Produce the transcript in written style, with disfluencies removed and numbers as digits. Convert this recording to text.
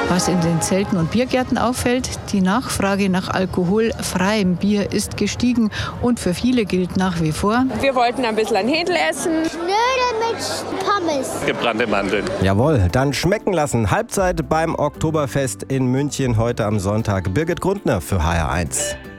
Was in den Zelten und Biergärten auffällt, die Nachfrage nach alkoholfreiem Bier ist gestiegen und für viele gilt nach wie vor: Wir wollten ein bisschen ein Händel essen. Knödel mit Pommes. Gebrannte Mandeln. Jawohl, dann schmecken lassen. Halbzeit beim Oktoberfest in München heute am Sonntag. Birgit Grundner für HR1.